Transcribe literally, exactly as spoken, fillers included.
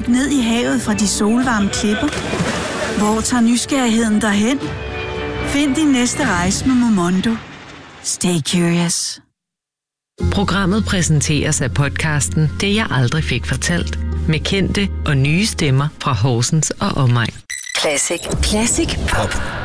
ned i havet fra de solvarme klipper? Hvor tager nysgerrigheden derhen? Find din næste rejse med Momondo. Stay curious. Programmet præsenteres af podcasten Det jeg aldrig fik fortalt, med kendte og nye stemmer fra Horsens og omegn. Classic. Classic Pop.